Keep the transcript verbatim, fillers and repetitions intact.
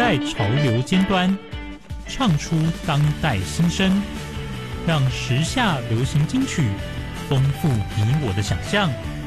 在潮流尖端，唱出当代新声，让时下流行金曲丰富你我的想象。